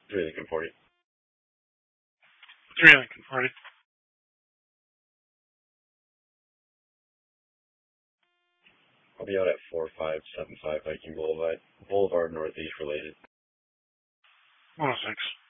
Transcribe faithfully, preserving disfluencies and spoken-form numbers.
three Lincoln forty. three Lincoln forty. I'll be out at four five seven five Viking Boulevard, Boulevard Northeast related. one oh six.